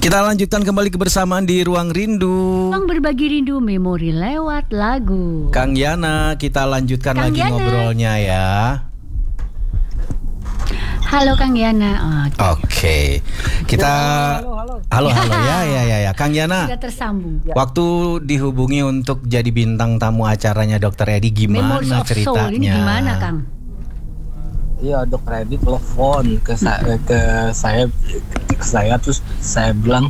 Kita lanjutkan kembali kebersamaan di Ruang Rindu. Ruang berbagi rindu memori lewat lagu. Kang Yana, kita lanjutkan Kang lagi Yana. ngobrolnya ya. Halo Kang Yana. Oke. Kita halo ya. Kang Yana. Sudah tersambung. Waktu dihubungi untuk jadi bintang tamu acaranya Dr. Edi, gimana Memories of Soul ceritanya? ini gimana Kang? Iya, Dr. Edi telepon ke saya terus saya bilang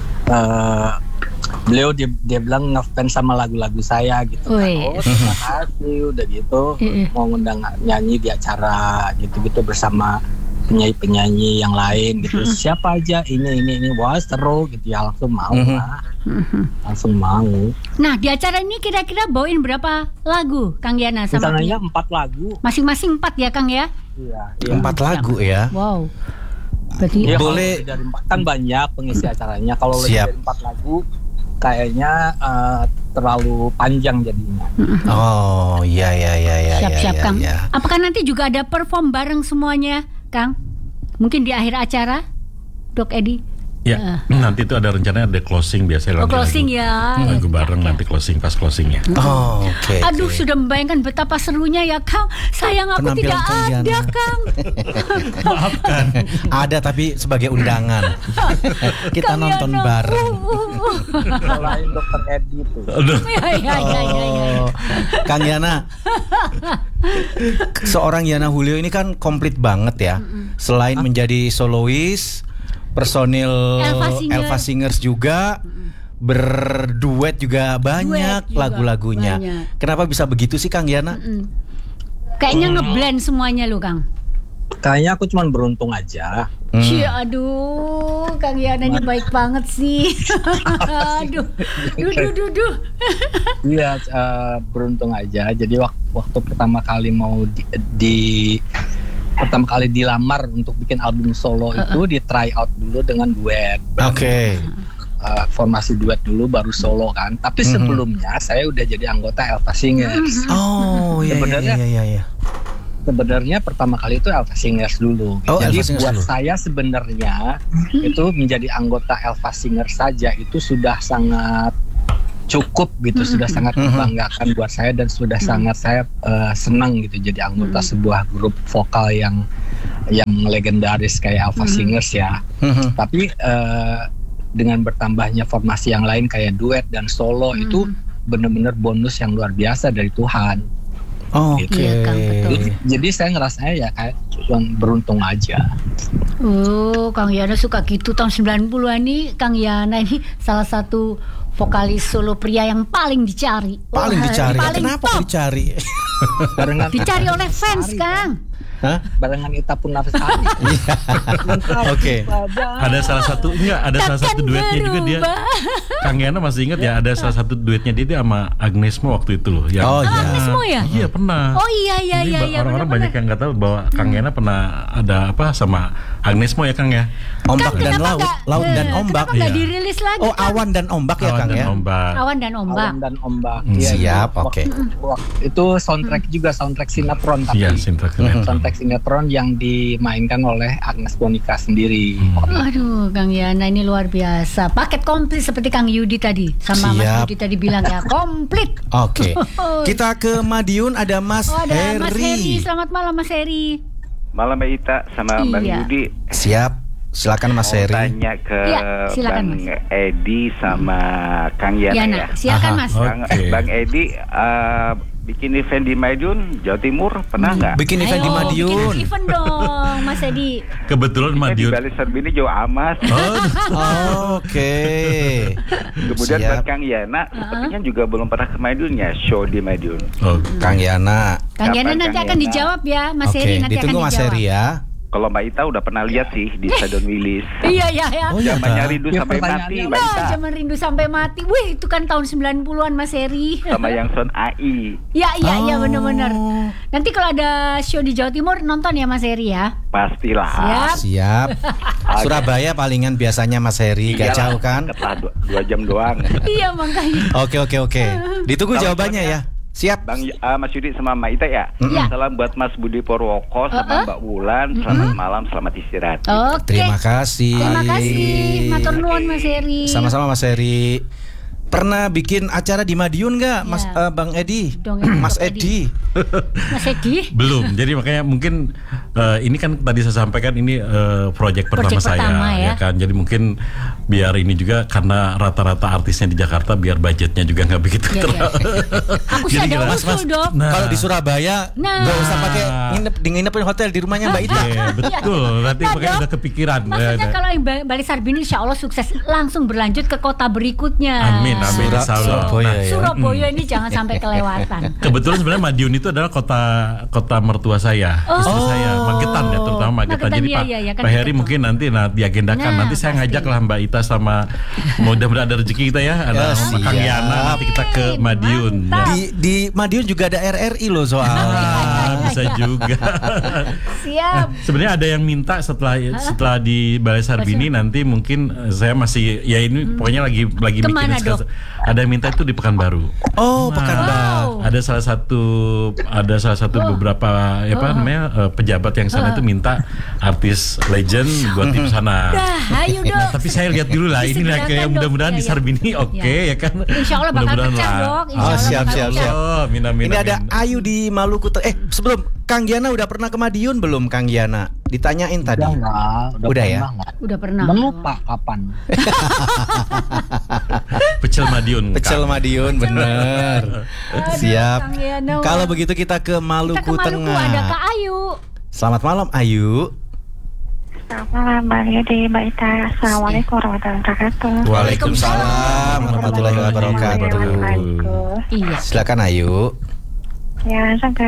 beliau dia bilang ngefans sama lagu-lagu saya gitu kan. Wih. Oh, terima kasih udah gitu mau ngundang nyanyi di acara gitu-gitu bersama penyanyi-penyanyi yang lain gitu. Siapa aja ini wah seru gitu ya, langsung mau lah. Langsung mau. Nah, di acara ini kira-kira bawain berapa lagu Kang Yana sama Rencananya 4 lagu. masing-masing 4 ya Kang ya? Iya. 4 lagu ya. Wow. Berarti Iya, Boleh. kalau dari 4 kan banyak pengisi acaranya. Kalau lebih Siap. dari 4 lagu kayaknya terlalu panjang jadinya. Oh, iya. siap-siap Kang. Ya. Apakah nanti juga ada perform bareng semuanya Kang? Mungkin di akhir acara Dok Edi? Ya, nanti itu ada rencana ada closing biasanya. Oh, closing ya. Lagu bareng Ya. nanti pas closingnya. Oh, oke. Aduh, sudah membayangkan betapa serunya ya Kang. Sayang aku Penampilan tidak Kang ada Yana. Kang. Maafkan. Ada tapi sebagai undangan. Kita Kang nonton Yana. bareng. Selain Dr. Edi itu. Aduh. Ya. Oh, Kang Yana, seorang Yana Julio ini kan komplit banget ya. Selain menjadi solois, personil Elva Elva Singers juga, berduet juga banyak juga lagu-lagunya. banyak. Kenapa bisa begitu sih Kang Yana? Kayaknya ngeblend semuanya lu Kang. Kayaknya aku cuma beruntung aja. Cie, aduh, Kang Yana ini baik banget sih. Aduh, duh. Iya, beruntung aja. Jadi waktu pertama kali mau pertama kali dilamar untuk bikin album solo itu di try out dulu dengan duet. Oke. Formasi duet dulu baru solo kan. Tapi sebelumnya saya udah jadi anggota Elva Singers. Oh, iya. Sebenarnya pertama kali itu Elva Singers dulu. Oh, Jadi Elva Singers buat dulu. saya sebenarnya itu menjadi anggota Elva Singers saja itu sudah sangat cukup gitu, sudah sangat membanggakan buat saya dan sudah sangat saya senang gitu jadi anggota sebuah grup vokal yang legendaris kayak Elva Singers ya. Tapi dengan bertambahnya formasi yang lain kayak duet dan solo itu benar-benar bonus yang luar biasa dari Tuhan. Oh, Gitu. oke. Iya, Kang, betul. Jadi saya ngerasanya ya kayak cuma beruntung aja. Oh, Kang Yana suka gitu tahun 90-an nih. Kang Yana ini salah satu vokalis solo pria yang paling dicari. Paling dicari. Paling Kenapa top. dicari? Barengan Dicari oleh fans, Kang. Hah? barengan Ita pun nafas Ali. Oke. Ada salah satu duetnya juga dia. Kang Yana masih ingat ya, ada salah satu duetnya dia sama Agnesmo waktu itu loh. Yang, Oh, iya. Agnesmo ya? Iya pernah. Oh iya. Jadi orang-orang benar-benar. banyak yang nggak tahu bahwa Kang Yana pernah ada apa sama Agnesmo ya Kang ya. Ombak dan Kenapa laut, nggak- laut dan ombak. Kenapa nggak Iya. dirilis lagi? Oh, Kang? awan dan ombak ya Awan Kang dan ya. Ombak. Awan dan ombak. Awan dan ombak. Siap, Iya, oke. Itu soundtrack juga, soundtrack sinetron tapi. Iya, sinetron. Soundtrack sinetron yang dimainkan oleh Agnes Monica sendiri. Aduh, Kang Yana ini luar biasa. Paket komplit seperti Kang Yudi tadi. Sama Mas Siap. Yudi tadi bilang ya, komplit. Oke. Kita ke Madiun, ada Mas Oh, ada Mas Heri. Heri. Selamat malam Mas Heri. Malam Mbak Ita sama Bang Iya. Yudi. Siap. Silakan Mas Mau Heri. tanya ke Iya, silakan, Bang Mas. Edi sama Kang Yana Yana, ya. silakan Aha. Mas. Oke. Bang Edi bikin event di Madiun, Jawa Timur pernah nggak? Bikin event di Ayo, Madiun. bikin event dong Mas Edi. Kebetulan Di Madiun. Bali Serbini Jawa Amas. Oke. Kemudian Siap. buat Kang Yana, sepertinya juga belum pernah ke Madiun ya, show di Madiun. Oh, Kang Yana. Kang Yana Kapan, nanti Kang akan Yana? dijawab ya Mas Oke, Heri nanti akan ditunggu Mas dijawab. Heri ya. Kalau Mbak Ita udah pernah lihat sih di Stadion Wilis. Iya. Oh, iya, Zamannya Kak. rindu Ya, sampai mati pertanyaannya Mbak Wah, Ita. zaman rindu sampai mati. Wih, itu kan tahun 90-an Mas Heri. Sama yang Son AI. Iya, Oh. benar-benar. Nanti kalau ada show di Jawa Timur nonton ya Mas Heri ya. Pastilah. Siap. Siap. Surabaya palingan biasanya Mas Heri, gak Iyalah, jauh kan? deket lah, 2 jam doang. Iya makanya. Oke. Ditunggu jawabannya ya. Siap. Bang Mas Yudi sama Mbak Ita ya. Iya. Salam buat Mas Budi Purwoko sama Mbak Wulan. Selamat malam, selamat istirahat. Oke. Terima kasih. Terima kasih. Matur nuwun Mas Heri. Sama-sama Mas Heri. Pernah bikin acara di Madiun nggak, Mas Ya. Bang Edi? Dong, Mas Dok Edi. Mas Edi. Belum. Jadi makanya mungkin ini kan tadi saya sampaikan ini proyek pertama Project saya pertama, ya. kan. Jadi mungkin biar ini juga karena rata-rata artisnya di Jakarta biar budgetnya juga nggak begitu Iya, iya. Aku sih Jadi ada gimana? usul, Dok. Nah. Kalau di Surabaya nggak usah pakai nginep di hotel, di rumahnya Mbak Ita. Iya, betul. Nanti Nah, makanya Dok, udah kepikiran. Maksudnya kalau yang Bali Sarbini insya Allah sukses langsung berlanjut ke kota berikutnya. Amin, amin. Insya Allah. Surabaya, Nah, ya. Surabaya ini jangan sampai kelewatan. kebetulan sebenarnya Madiun itu adalah kota mertua saya, istri saya, Magetan ya, terutama Magetan. Magetan, Jadi iya, Pak, iya, kan Pak Heri begitu. mungkin nanti diagendakan. Nah, Nanti saya pasti. ngajak lah Mbak Ita sama mudah-mudahan ada rezeki kita ya, ada Ya, Kang siap. Yana, nanti kita ke Madiun. Mantap. Ya. Di Madiun juga ada RRI loh soalnya. Bisa juga. Siap. Sebenarnya ada yang minta setelah di Balai Sarbini nanti mungkin saya masih ya ini pokoknya lagi bikin Kemana, Dok? ada yang minta itu di Pekanbaru. Oh, Pekanbaru. Ada salah satu beberapa pejabat yang sana itu minta artis legend buat di sana. Dah, ayo Dok. Nah, tapi saya lihat dulu lah ini lah Disegerakan, kayak Dok. mudah-mudahan Ya, di ya. Sarbini oke ya kan. Insya Allah bakal Mudah-mudahan pecah, lah. Dok. Insya Oh, Allah siap, bakal siap, pecah. siap. Oh, amin, amin, Ini ada amin. Ayu di Maluku. Sebelum Kang Yana udah pernah ke Madiun belum, Kang Yana? Ditanyain tadi. Udah ya? Udah pernah. Melupa kapan. Pecel Madiun. Pecel Kang. Madiun, bener. Siap. Kang Yana. Kalau begitu kita ke Kita ke Maluku Maluku Tengah. ada Kak Ayu. Selamat malam Ayu. Selamat malam Bang Yudi, Mbak Ita. Assalamualaikum warahmatullahi wabarakatuh. Waalaikumsalam warahmatullahi wabarakatuh. Iya. Silakan Ayu. Ya, langsung ke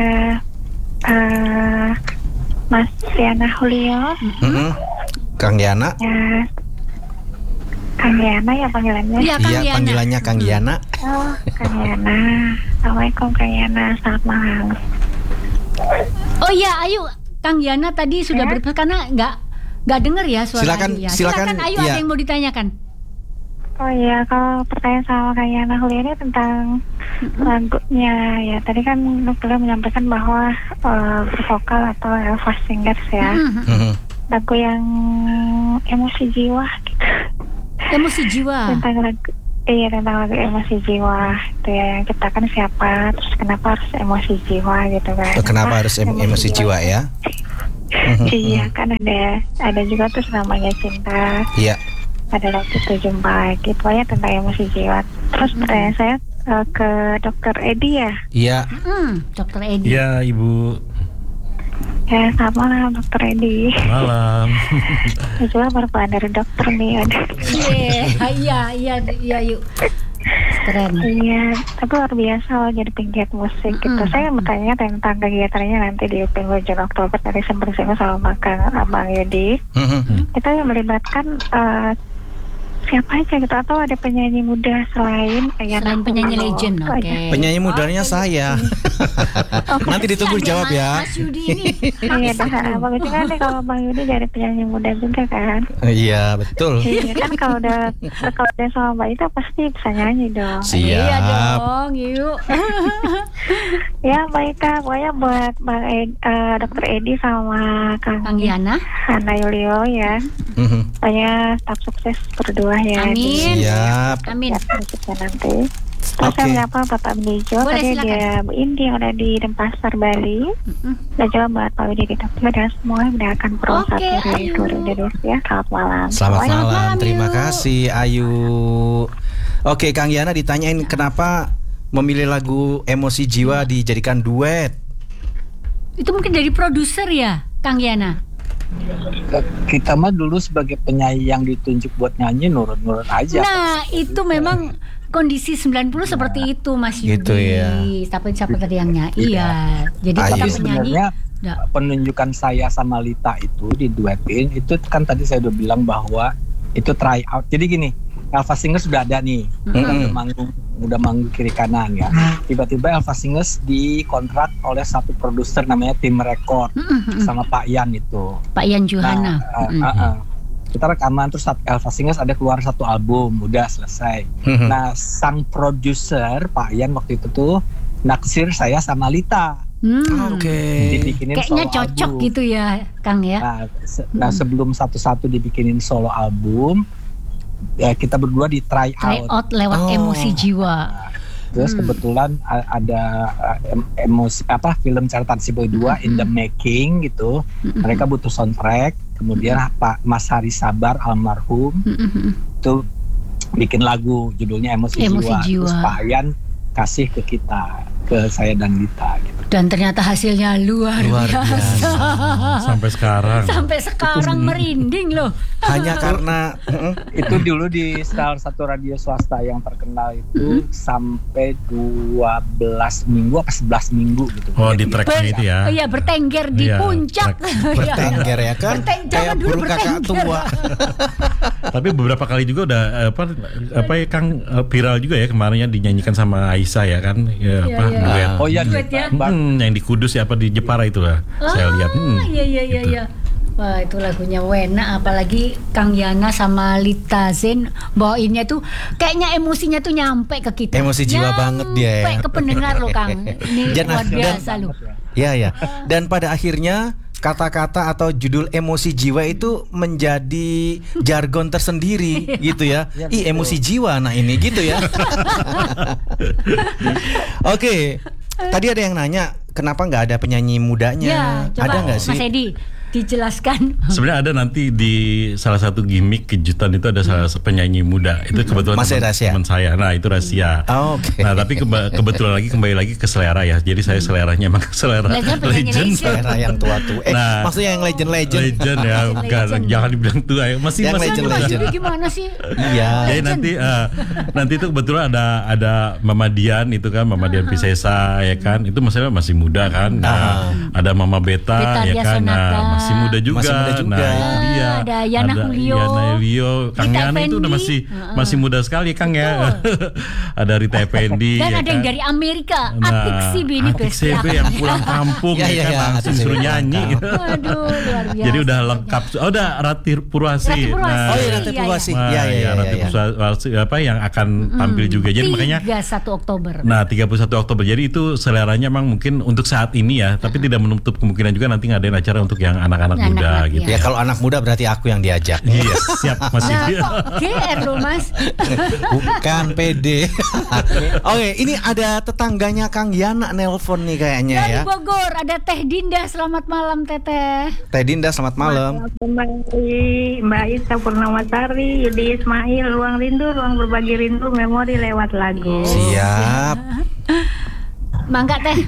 Mas Yana Julio. Mm-mm. Kang Yana. Ya, Kang Yana ya panggilannya. Iya, Kang Iya, Yana. panggilannya Kang Yana. Oh, Kang Yana. Assalamualaikum Kang Yana. Selamat malam. Oh iya, Ayu. Kang Yana tadi sudah Ya. karena nggak dengar ya suara Silakan, Ayu ya. silakan, Ayu, iya. ada yang mau ditanyakan? Oh iya, kalau pertanyaan sama Kang Yana Julio ini tentang lagunya ya. Tadi kan beliau menyampaikan bahwa bervokal atau Elva Singers ya. Mhm. Lagu yang emosi jiwa gitu. Emosi jiwa. Tentang lagu tentang lagu emosi jiwa itu ya, yang ciptakan siapa, terus kenapa harus emosi jiwa gitu kan. Kenapa harus emosi jiwa ya? Iya, kan ada juga tuh namanya cinta, Iya. ada waktu itu jumpa gitu ya, tentang emosi jiwa. Terus pertanyaan saya ke Dokter Edi ya. Iya. Dokter Edi. Iya, Ibu. Ya, selamat malam Dokter Edi. Malam. Ini juga merupakan dari dokter nih ada. Iya, yuk. Keren. Iya, tapi luar biasa loh jadi penggiat musik gitu. Saya mau tanya tentang kegiatannya nanti di penghujung Oktober, tadi sempat disinggung sama Abang Yudi. Mhm. Itu yang melibatkan siapa aja gitu, atau ada penyanyi muda selain Selain penyanyi legend, oke. Penyanyi mudanya saya. Nanti ditunggu jawab ya. Mas Yudi ini. Iya, bagus juga nih kalau Bang Yudi dari penyanyi muda juga kan. Iya, betul. Iya kan, kalau udah sama Mbak Ita pasti bisa nyanyi dong. Iya Siap. dong, yuk. Ya Mbak Ita, pokoknya buat Dokter Edi sama Kang Kang Yana. Hana Yulio ya, Mhm. pokoknya tetap sukses berdua ya. Amin. Siap. Amin. Musiknya nanti. Terus Oke. saya menyapa Bapak Benijo, Boleh, tadi silakan. dia Bu Indi yang ada di Denpasar, Bali. Dan juga buat Pak Widi di Tokyo dan semua yang mendengarkan Pro Oke, 1 Ayu. Radio Indonesia. Selamat malam. Selamat Semuanya. malam. malam, Terima Yu. kasih Ayu. Oke, Kang Yana ditanyain kenapa memilih lagu Emosi Jiwa dijadikan duet. Itu mungkin dari produser ya, Kang Yana. Kita mah dulu sebagai penyanyi yang ditunjuk buat nyanyi nurut-nurut aja. Nah, itu memang kondisi 90 seperti itu, Mas Yudi. Gitu ya. Siapa tadi yang nyanyi? Iya. Jadi Ayu. kita Tapi penyanyi. sebenarnya Nggak. penunjukan saya sama Lita itu di duetin itu kan tadi saya udah bilang bahwa itu try out. Jadi gini, Elva Singers sudah ada nih, udah manggung kiri kanan ya. Tiba-tiba Elva Singers dikontrak oleh satu produser namanya Tim Record sama Pak Yan itu. Pak Yan Johana. Kita rekaman terus Elva Singers ada keluar satu album, udah selesai. Nah, sang produser Pak Yan waktu itu tuh naksir saya sama Lita. Dibikinin Kayaknya solo cocok album. gitu ya, Kang ya. Nah, sebelum satu-satu dibikinin solo album, ya kita berdua di try out. Lewat Emosi Jiwa. Terus kebetulan ada emosi film Catatan Si Boy 2 in the making gitu. Mereka butuh soundtrack. Kemudian Pak Mas Hari Sabar almarhum itu bikin lagu judulnya Emosi Jiwa. Terus Pak Ayan kasih ke kita, ke saya dan Lita gitu. Dan ternyata hasilnya luar biasa. Sampai sekarang merinding loh. Hanya karena itu dulu di salah satu radio swasta yang terkenal itu sampai 12 minggu apa 11 minggu gitu. Oh, di tracknya itu ya. Iya, bertengger di puncak. Bertengger ya kan. Kayak burung kakak tua. Tapi beberapa kali juga udah apa ya Kang, viral juga ya kemarinnya dinyanyikan sama Aisyah ya kan. Duet. Oh iya, duet ya. Yang di Kudus ya apa di Jepara itulah. Saya lihat. Iya. Wah, itu lagunya Wena, apalagi Kang Yana sama Lita Zen bawainnya tuh kayaknya emosinya tuh nyampe ke kita. Emosi jiwa banget dia ya. Nyampe ke pendengar loh, Kang. Ini luar biasa loh. Iya. Dan pada akhirnya kata-kata atau judul Emosi Jiwa itu menjadi jargon tersendiri gitu ya. Emosi jiwa nah ini gitu ya. Oke. Tadi ada yang nanya kenapa nggak ada penyanyi mudanya? Ya, coba ada nggak sih? Mas Edi dijelaskan. Sebenarnya ada nanti di salah satu gimmick kejutan itu ada salah satu penyanyi muda. Itu kebetulan teman saya. Nah, itu rahasia. Oke. Nah, tapi kebetulan kembali lagi ke selera ya. Jadi saya seleranya emang selera legend. Selera yang tua-tua. Maksudnya yang legend. Legend ya, bukan. Jangan dibilang tua ya. Masih legend. Gimana sih? Iya. Jadi nanti itu kebetulan ada Mama Dian itu kan, Mama Dian Piscesa ya kan. Itu maksudnya masih muda kan. Nah, ada Mama Beta ya kan. Nah, masih muda juga. Nah, itu dia. Ada Yana Julio. Kang Yana itu udah masih muda sekali Kang ya. Ada Rita Effendi. Dan ada yang dari Amerika, Atik Sibi ini Atik Sibi yang pulang kampung ya kan langsung suruh nyanyi. Aduh, luar biasa. Jadi udah lengkap. Oh, udah Rati Purwasi. Rati Purwasi. Iya. Rati Purwasi apa yang akan tampil juga. Jadi makanya 31 Oktober. Nah, 31 Oktober. Jadi itu seleranya memang mungkin untuk saat ini ya, tapi tidak menutup kemungkinan juga nanti ngadain acara untuk yang anak-anak muda gitu. Ya kalau anak muda berarti aku yang diajak. Iya, siap masih. GR loh Mas. Bukan PD. Oke, ini ada tetangganya Kang Yana nelpon nih kayaknya ya. Dari Bogor ada Teh Dinda, selamat malam Teteh. Teh Dinda selamat malam. Kembali Mbak Isa Purnamasari, Yudi Ismail, ruang berbagi rindu, memori lewat lagu. Siap. Mangga Teh.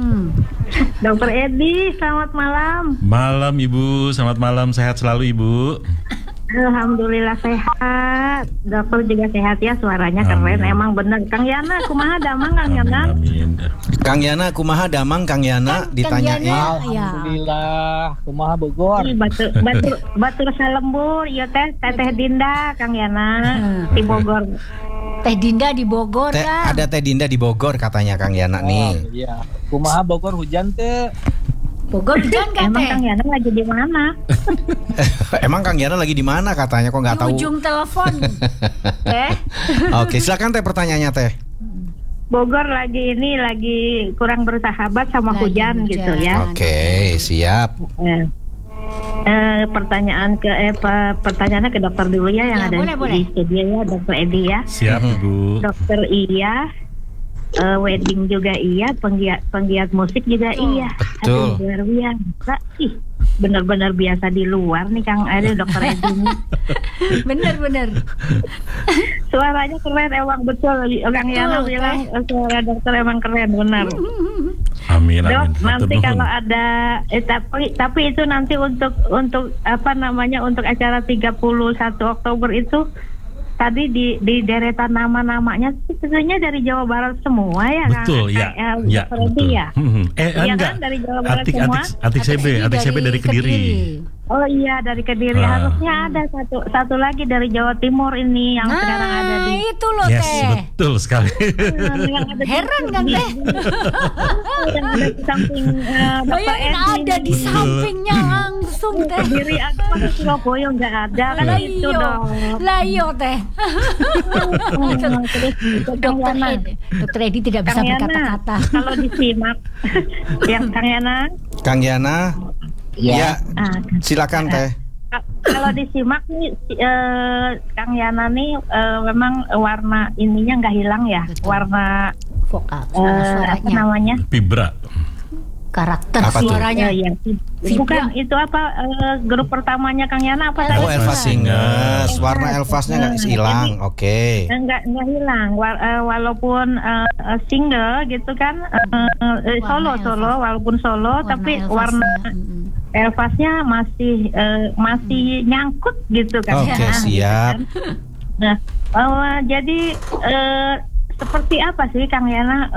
Dokter Edi, selamat malam. Malam Ibu, selamat malam, sehat selalu Ibu. Alhamdulillah sehat. Dokter juga sehat ya, suaranya keren. Emang bener. Kang Yana, kumaha damang Kang Yana? Kang Yana, kumaha damang Kang Yana ditanyain. Alhamdulillah, kumaha Bogor. Batur salembur, iya Teh Dinda, Kang Yana di Bogor. Teh Dinda di Bogor kan? Ada Teh Dinda di Bogor katanya Kang Yana nih. Iya. Kumaha Bogor hujan teh? Bogor hujan kan Emang Kang Yana lagi di mana? Emang Kang Yana lagi di mana katanya kok nggak tahu? Di ujung telepon. Teh. Oke, silakan Teh pertanyaannya Teh. Bogor lagi kurang bersahabat sama hujan gitu ya. Oke, siap. Pertanyaannya ke dokter dulu ya yang ada di studio ya, Dokter Edi ya. Siap Ibu. Dokter iya, wedding juga iya, penggiat musik juga iya. Betul. Aduh, luar biasa. Ih, benar-benar biasa di luar nih Kang Dokter Edi. Bener. Suaranya keren emang betul. Kang Yana bilang suara dokter emang keren benar. Amin. Dok, nanti kalau ada tapi itu nanti untuk apa namanya untuk acara 31 Oktober itu tadi di deretan nama-namanya tentunya dari Jawa Barat semua ya kan? Betul ya. Ya, betul. Ya? Iya enggak. Kan dari Jawa Barat semua. Atik CB dari Kediri. Oh iya dari Kediri. Harusnya ada satu lagi dari Jawa Timur ini yang sekarang ada di. Itu loh Yes, Teh. betul sekali. Heran kan Teh? Yang ada di samping Dokter Edi. Ada di sampingnya langsung. langsung teh. Diri aku di Surabaya nggak ada kan itu dong. Lah iya teh. Dokter Edi tidak bisa berkata-kata. Kalau disimak yang Kang Yana. Kang Yana. Ya. Silakan teh. Kalau disimak nih Kang Yana nih memang warna ininya nggak hilang ya. Betul. Warna Vokal apa suaranya. namanya? Vibra. Karakter Apa tuh? suaranya. Iya. Bukan itu apa grup pertamanya Kang Yana apa tadi? Oh, Elvas Singers. Warna Elvasnya nggak hilang. Oke. Enggak hilang walaupun single gitu kan solo walaupun solo tapi warna Elvasnya masih nyangkut gitu kan. Oke, siap. Nah, jadi seperti apa sih Kang Yana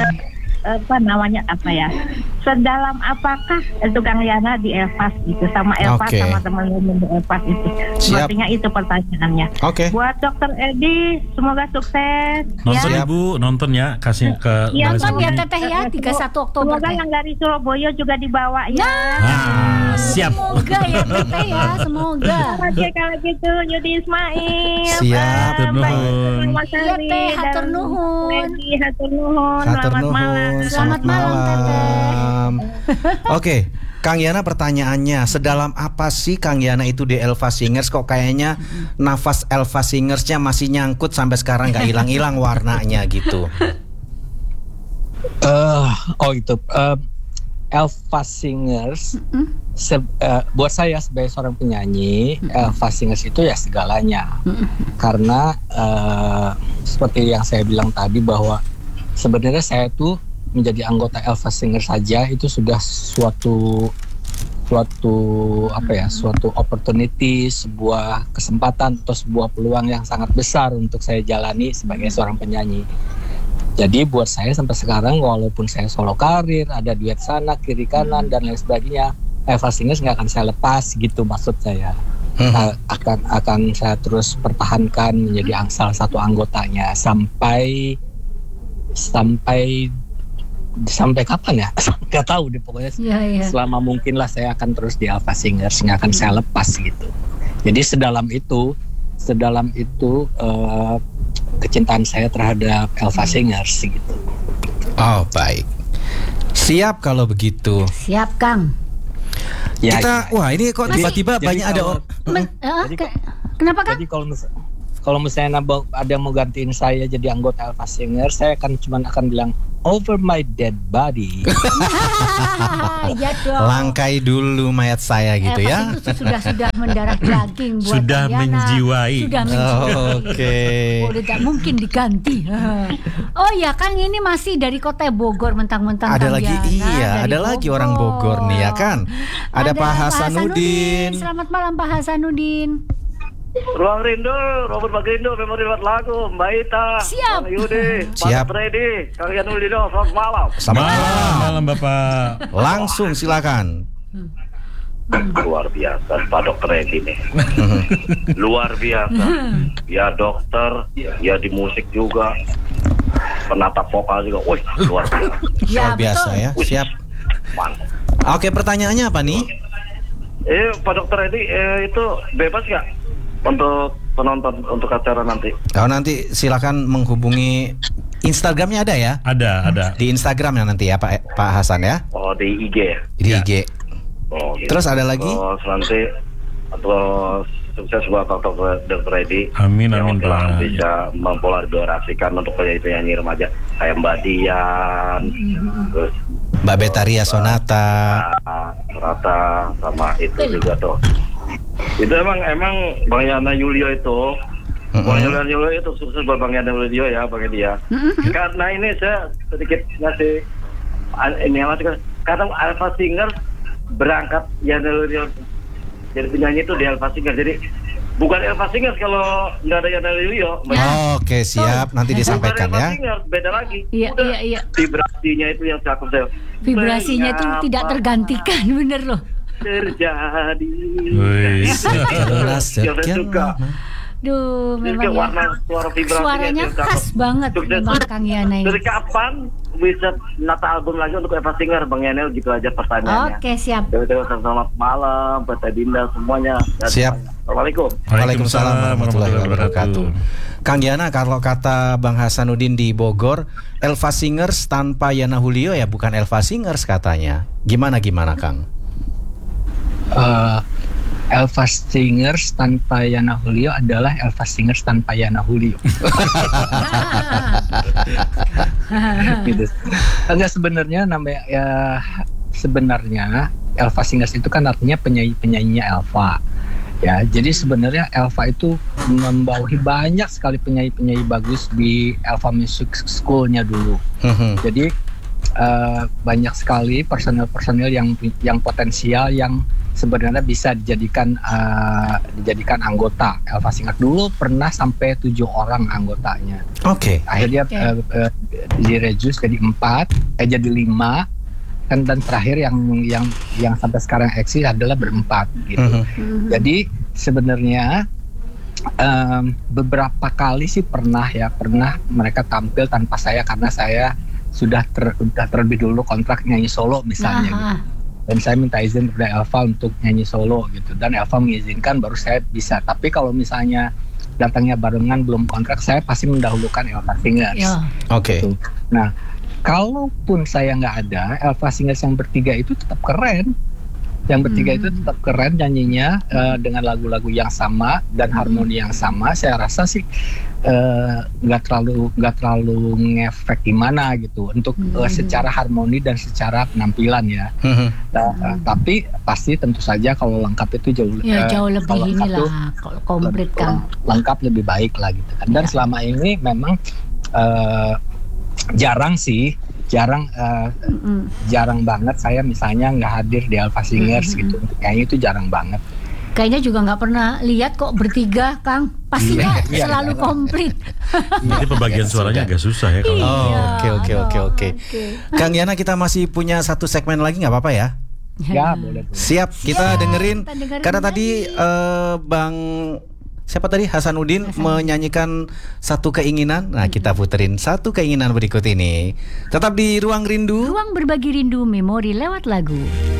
sedalam apakah itu Kang Yana di Elvas gitu sama Elvas sama teman-teman di Elvas itu. Sepertinya itu pertanyaannya. Buat Dokter Edi semoga sukses. Nonton Ibu, nonton ya, kasih ke nonton ya Teteh ya 31 Oktober. Semoga yang dari Surabaya juga dibawa ya. Siap. Semoga ya Teteh ya, semoga. Oke kalau gitu Yudi Ismail. Siap. Iya Teh, hatur nuhun. Selamat malam. Selamat malam Teteh. Oke, Kang Yana pertanyaannya, sedalam apa sih Kang Yana itu di Elvas Singers? Kok kayaknya nafas Elvas Singersnya masih nyangkut sampai sekarang nggak hilang-hilang warnanya gitu? Elvas Singers buat saya sebagai seorang penyanyi, Elvas Singers itu ya segalanya. Karena seperti yang saya bilang tadi bahwa sebenarnya saya tuh menjadi anggota Elvas Singers saja itu sudah suatu opportunity, sebuah kesempatan atau sebuah peluang yang sangat besar untuk saya jalani sebagai seorang penyanyi. Jadi buat saya sampai sekarang walaupun saya solo karir, ada duet sana kiri kanan dan lain sebagainya, Elvas Singers nggak akan saya lepas gitu maksud saya. Akan saya terus pertahankan menjadi salah satu anggotanya sampai kapan ya? Gak tahu deh pokoknya. Selama mungkin lah saya akan terus di Elvas Singers, nggak akan saya lepas gitu. Jadi sedalam itu kecintaan saya terhadap Elvas Singers gitu. Oh baik, siap kalau begitu. Siap Kang. Wah ini kok tiba-tiba banyak ada kenapa Kang? Jadi kalau misalnya ada mau gantiin saya jadi anggota Elvas Singers, saya akan bilang over my dead body. Ya dong. Langkai dulu mayat saya gitu ya. Itu sudah mendarah daging buat sudah menjiwai. Oke. Udah tak mungkin diganti. Oh ya Kang, ini masih dari kota Bogor mentang-mentang ada lagi ada lagi orang Bogor nih ya kan. Ada Pak Hasanuddin. Selamat malam Pak Hasanuddin. Ruang Rindu, Robert Bagrindo, memori buat lagu, Mbak Ita, siap. Bang Yudi, siap. Pak Freddy, Kang Yanulino, selamat malam. Selamat malam Bapak. Langsung silakan. Luar biasa Pak Dokter Edi nih. Luar biasa. Ya dokter, ya di musik juga. Penata vokal juga. Wih, luar biasa. Luar biasa ya. Siap. Mantap. Oke, pertanyaannya apa nih? Pak Dokter Edi itu bebas nggak untuk penonton untuk acara nanti? Oh nanti silakan menghubungi Instagramnya ada ya? Ada. Di Instagram ya nanti ya Pak Hasan ya? Oh di IG ya? Di IG. Oh, gitu. Terus ada lagi? Nanti atau sukses buat Dokter Edi. Amin Pak. Bisa mempolarisasikan untuk penyanyi remaja kayak Mbak Dian, terus Mbak Betaria Sonata, sama itu juga tuh. Itu emang Bang Yana Yulio itu, Bang Yana Yulio itu sukses buat Bang Yana Yulio ya, Bang dia. Karena ini saya sedikit ngasih ini karena Elvas Singers berangkat Yana Yulio jadi penyanyi itu di Elvas Singers, jadi bukan Elvas Singers kalau nggak ada Yana Yulio. Oke siap, nanti disampaikan bukan ya. Elvas Singers, beda lagi. Iya. Vibrasinya itu yang cakep saya. Vibrasinya itu tidak tergantikan, bener loh. Terjadi. Jelas yang saya suka. Duh, memang warna suara vibrasinya suaranya khas banget memang Kang Yana ini. Dari kapan bisa nata album lagi untuk Eva Singer, Bang Yanel? Gitu aja pertanyaannya. Oke, siap. Selamat malam, buat Teh Dinda semuanya. Siap. Assalamualaikum. Waalaikumsalam warahmatullahi wabarakatuh. Kang Yana, kalau kata Bang Hasanuddin di Bogor, Elva Singers tanpa Yana Julio ya bukan Elva Singers katanya. Gimana Kang? Elva Singers tanpa Yana Julio adalah Elva Singers tanpa Yana Julio. Gitu. Enggak, sebenarnya namanya sebenarnya Elva Singers itu kan artinya penyanyinya Elva. Ya, jadi sebenarnya Elva itu membawahi banyak sekali penyanyi bagus di Elva Music School-nya dulu. Jadi banyak sekali personil yang potensial yang sebenarnya bisa dijadikan anggota. Elva Singer dulu pernah sampai 7 orang anggotanya. Oke. Akhirnya direduce jadi 4, jadi 5. Dan terakhir yang sampai sekarang eksis adalah berempat gitu. Jadi sebenarnya beberapa kali sih pernah mereka tampil tanpa saya karena saya sudah terlebih dulu kontrak nyanyi solo misalnya gitu. Dan saya minta izin kepada Elva untuk nyanyi solo gitu, dan Elva mengizinkan baru saya bisa. Tapi kalau misalnya datangnya barengan belum kontrak, saya pasti mendahulukan Elva Singers. Oke. Gitu. Nah, kalaupun saya nggak ada, Elva Singers yang bertiga itu tetap keren. Yang bertiga itu tetap keren nyanyinya dengan lagu-lagu yang sama dan harmoni yang sama. Saya rasa sih nggak terlalu ngefek gimana gitu untuk secara harmoni dan secara penampilan ya. Tapi pasti tentu saja kalau lengkap itu jauh lebih inilah kalau komplit kan. Lengkap lebih baik lah gitu kan. Dan selama ini memang jarang banget saya misalnya nggak hadir di Elva Singers gitu. Kayaknya itu jarang banget. Kayaknya juga nggak pernah lihat kok bertiga, Kang. Pastinya selalu komplit. Jadi pembagian suaranya agak susah ya kalau. Oke. Kang Yana, kita masih punya satu segmen lagi, nggak apa-apa ya? Ya, boleh. Siap, kita dengerin. Karena tadi Bang siapa tadi? Hasanuddin menyanyikan satu keinginan. Nah, kita puterin satu keinginan berikut ini. Tetap di Ruang Rindu. Ruang berbagi rindu memori lewat lagu.